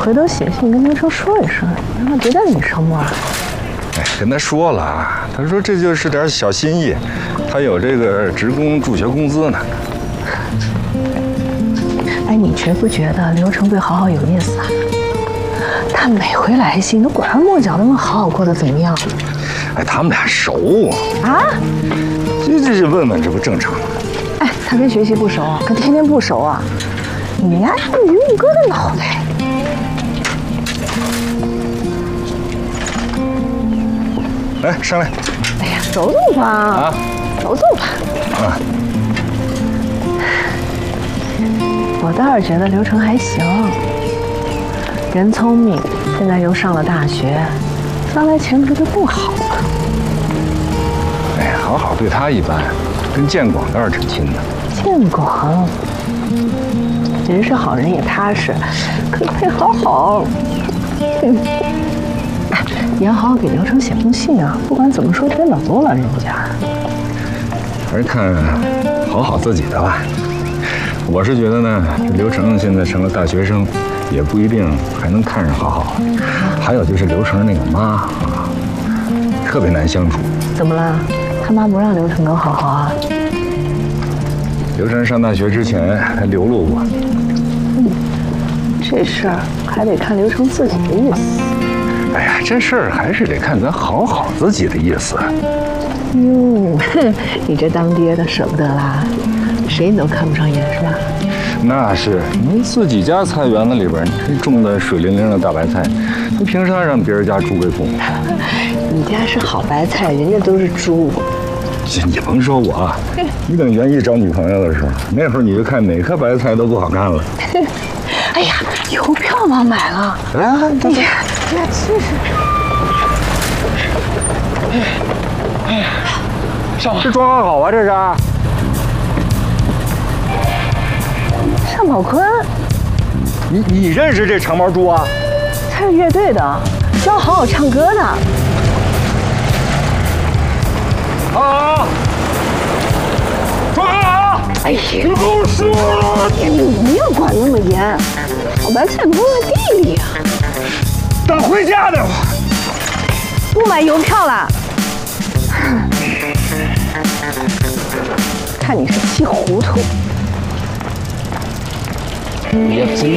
回头写信跟刘成说一声，让他别再跟你上磨了。 哎，跟他说了，他说这就是点小心意，他有这个职工助学工资呢。 哎，你觉不觉得刘成对好好有意思啊？他每回来信都拐弯抹角的问好好过得怎么样。 哎，他们俩熟啊？ 这问问，这不正常吗？ 哎，他跟学习不熟，跟天天不熟啊。你呀，榆木哥的脑袋。 来，上来。 哎呀，走走吧。啊，走走吧。啊。我倒是觉得刘成还行，人聪明，现在又上了大学，将来前途就更好了。 哎，好好对他一般，跟建广倒是挺亲的。 建广，人是好人也踏实，可配好好。你要好好给刘成写封信啊，不管怎么说，别冷落了人家。 还是看好好自己的吧。我是觉得呢，刘成现在成了大学生，也不一定还能看上好好。还有就是刘成那个妈啊，特别难相处。 怎么了？他妈不让刘成跟好好啊？ 刘成上大学之前还流落过。 这事儿还得看刘成自己的意思。 哎呀，这事儿还是得看咱好好自己的意思。 哟，你这当爹的舍不得啦？谁你都看不上眼是吧？ 那是，你自己家菜园子里边，你种的水灵灵的大白菜，你凭啥让别人家猪给拱？ 你家是好白菜，人家都是猪。 你甭说我，你等元一找女朋友的时候，那会儿你就看哪棵白菜都不好看了。 哎呀，邮票忘买了。哎呀，这是。 这装好啊，这是。 单宝坤， 你认识这长毛猪啊？ 他是乐队的，教好好唱歌的。 好，装好！ 哎呀， 都说了， 你不要管那么严，小白菜不放在地里啊。 等回家的。 不买邮票了。看你是气糊涂。